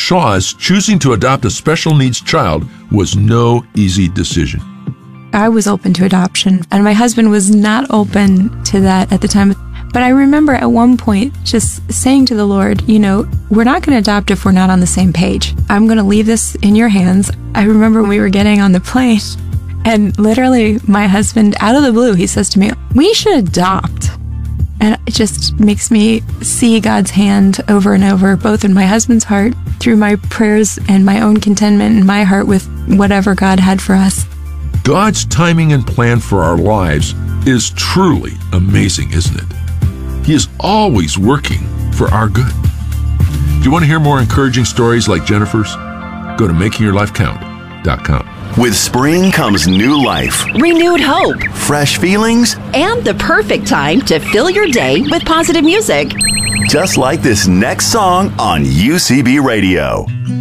Shaws, choosing to adopt a special needs child was no easy decision. I was open to adoption, and my husband was not open to that at the time. But I remember at one point just saying to the Lord, we're not going to adopt if we're not on the same page. I'm going to leave this in your hands. I remember when we were getting on the plane, and literally my husband, out of the blue, he says to me, we should adopt. And it just makes me see God's hand over and over, both in my husband's heart, through my prayers and my own contentment in my heart with whatever God had for us. God's timing and plan for our lives is truly amazing, isn't it? He is always working for our good. Do you want to hear more encouraging stories like Jennifer's? Go to makingyourlifecount.com. With spring comes new life, renewed hope, fresh feelings, and the perfect time to fill your day with positive music. Just like this next song on UCB Radio.